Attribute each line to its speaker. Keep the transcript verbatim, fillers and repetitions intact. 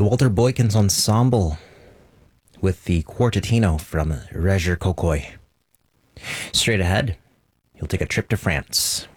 Speaker 1: the Walter Boykins Ensemble with the Quartetino from Reger Kokoi. Straight ahead, you'll take a trip to France.